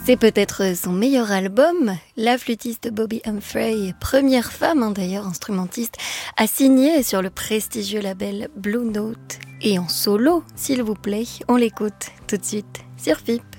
C'est peut-être son meilleur album. La flûtiste Bobbi Humphrey, première femme d'ailleurs instrumentiste, a signé sur le prestigieux label Blue Note. Et en solo, s'il vous plaît, on l'écoute tout de suite sur FIP.